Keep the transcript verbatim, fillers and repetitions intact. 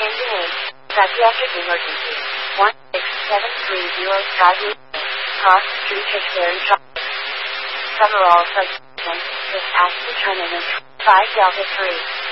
Engine eight. Psychiatric emergency. one six seven three zero Skyview. Cross Street Shakespeare Traffic. Cover all substation. Just ask to turn in five Delta three.